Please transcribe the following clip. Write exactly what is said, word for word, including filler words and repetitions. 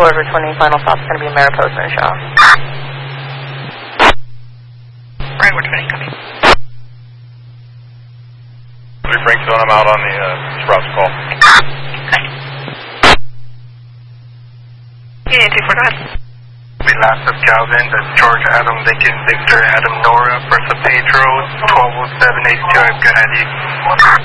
Explorer twenty, final stop is going to be Mariposa and Shaw. Brightwood twenty, copy. three Frankstone, I'm out on the uh, Sprouts call. Okay. Unit two four, go ahead. We last of Calvin, that's George Adam Lincoln Victor Adam Nora, Bertha Pedro, twelve oh seven eighty-two, I've got you.